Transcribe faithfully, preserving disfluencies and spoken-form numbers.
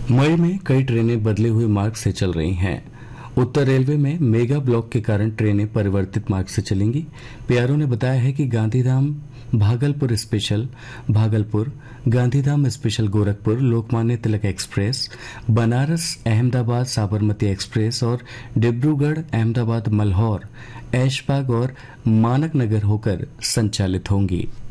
मई में कई ट्रेनें बदले हुए मार्ग से चल रही हैं। उत्तर रेलवे में मेगा ब्लॉक के कारण ट्रेनें परिवर्तित मार्ग से चलेंगी। पीआरओ ने बताया है कि Gandhidham Bhagalpur special Bhagalpur, Gandhidham special Gorakhpur, Lokmanya Tilak express, Banaras Ahmedabad Sabarmati express और डिब्रूगढ़ अहमदाबाद मल्हौर, ऐशबाग और मानक नगर होकर संचालित होंगी।